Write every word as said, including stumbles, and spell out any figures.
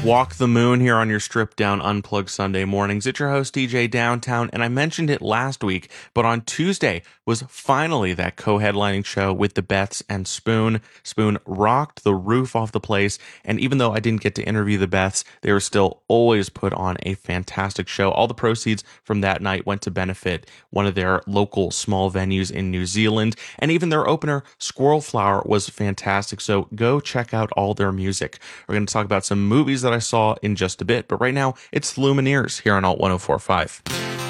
Walk the Moon here on your stripped down unplugged Sunday mornings. It's your host D J Downtown, and I mentioned it last week, but on Tuesday was finally that co-headlining show with the Beths and Spoon. Spoon rocked the roof off the place, and even though I didn't get to interview the Beths, they were still always put on a fantastic show. All the proceeds from that night went to benefit one of their local small venues in New Zealand, and even their opener, Squirrel Flower, was fantastic, so go check out all their music. We're going to talk about some movies that I saw in just a bit, but right now it's Lumineers here on Alt one oh four point five.